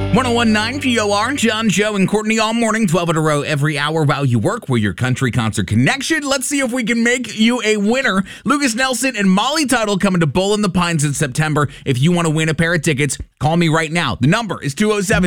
1019 POR, John, Joe, and Courtney all morning, 12 in a row every hour while you work. We're your country concert connection. Let's see if we can make you a winner. Lucas Nelson and Molly Tuttle coming to Bull in the Pines in September. If you want to win a pair of tickets, call me right now. The number is 207